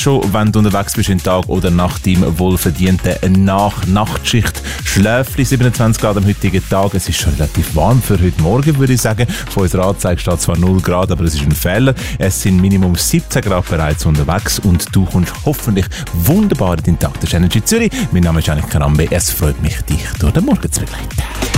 schon, wenn du unterwegs bist, in Tag oder nach deinem wohlverdienten Nachtschicht. Schläfli, 27 Grad am heutigen Tag. Es ist schon relativ warm für heute Morgen, würde ich sagen. Von unserer Anzeige steht zwar 0 Grad, aber das ist ein Fehler. Es sind Minimum 17 Grad bereits unterwegs und du kommst hoffentlich wunderbar in den Tag. Das ist Energy Zürich. Mein Name ist Annika Rambe. Es freut mich, dich durch den Morgen zu begleiten.